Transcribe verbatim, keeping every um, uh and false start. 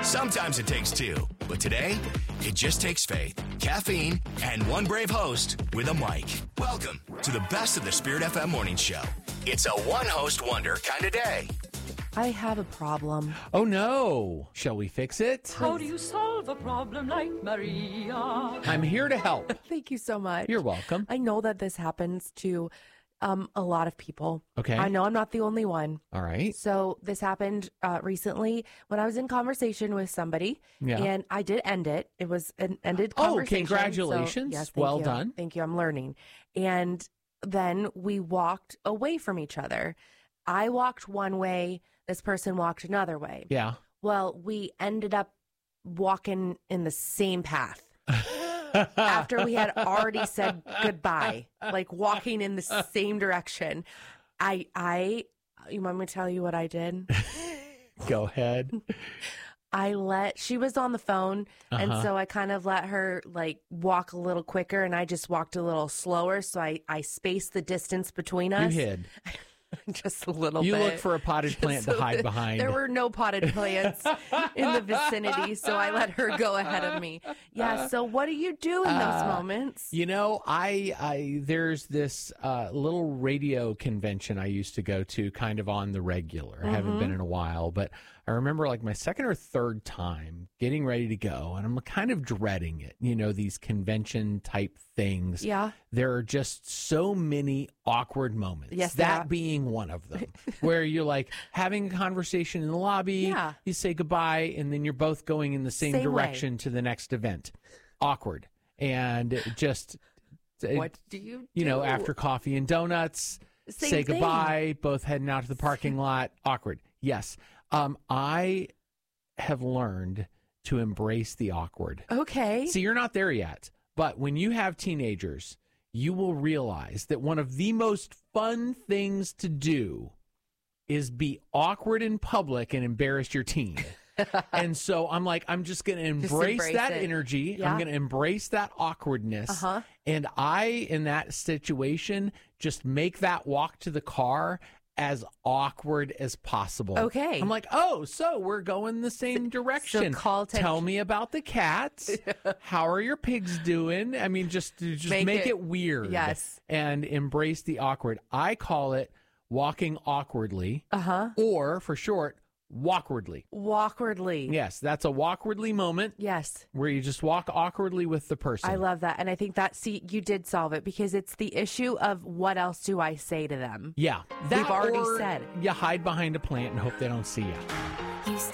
Sometimes it takes two, but today, it just takes faith, caffeine, and one brave host with a mic. Welcome to the best of the Spirit F M morning show. It's a one-host wonder kind of day. I have a problem. Oh, no. Shall we fix it? How do you solve a problem like Maria? I'm here to help. Thank you so much. You're welcome. I know that this happens to um, a lot of people. Okay. I know I'm not the only one. All right. So this happened uh, recently when I was in conversation with somebody, Yeah. and I did end it. It was an ended Oh, conversation. congratulations. So, yes, thank Well you. done. Thank you. I'm learning. And then we walked away from each other. I walked one way. This person walked another way. Yeah. Well, we ended up walking in the same path after we had already said goodbye, like walking in the same direction. I, I, you want me to tell you what I did? Go ahead. I let, she was on the phone, Uh-huh. and so I kind of let her like walk a little quicker, and I just walked a little slower. So I, I spaced the distance between You us. hid. Just a little You bit. look for a potted plant to So hide behind. There were no potted plants in the vicinity, so I let her go ahead of me. Yeah, so what do you do in those Uh, moments? You know, I, I there's this uh, little radio convention I used to go to kind of on the regular. I haven't Mm-hmm. been in a while, but I remember like my second or third time getting ready to go, and I'm kind of dreading it. You know, these convention type things. Yeah. There are just so many awkward moments. Yes, there that are. being one of them, where you're like having a conversation in the lobby, Yeah. you say goodbye, and then you're both going in the same, Same way. direction to the next event. Awkward. And it just, it- What do you do? you know, after coffee and donuts, Same say thing. goodbye, both heading out to the parking lot. Awkward. Yes. Um, I have learned to embrace the awkward. Okay. See, you're not there yet, but when you have teenagers, you will realize that one of the most fun things to do is be awkward in public and embarrass your teen. And so I'm like, I'm just going to embrace, embrace that it. energy. Yeah. I'm going to embrace that awkwardness. Uh-huh. And I, in that situation, just make that walk to the car as awkward as possible. Okay. I'm like, oh, so we're going the same direction. call attention. Tell me about the cats. How are your pigs doing? I mean, just just make, Make it, it- weird. yes. And embrace the awkward. I call it walking awkwardly, Uh-huh. or for short, walkwardly. Awkwardly. Yes, that's a walkwardly moment Yes. where you just walk awkwardly with the person. I love that. And I think that, see, you did solve it, because it's the issue of what else do I say to them? Yeah, We've already or said. You hide behind a plant and hope they don't see you.